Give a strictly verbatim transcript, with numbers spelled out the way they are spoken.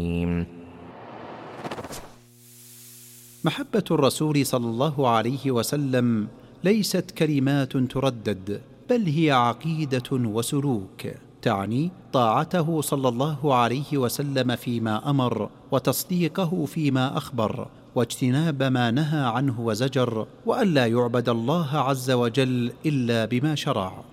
محبة الرسول صلى الله عليه وسلم ليست كلمات تردد، بل هي عقيدة وسلوك، تعني طاعته صلى الله عليه وسلم فيما أمر، وتصديقه فيما أخبر، واجتناب ما نهى عنه وزجر، وألا يعبد الله عز وجل إلا بما شرع.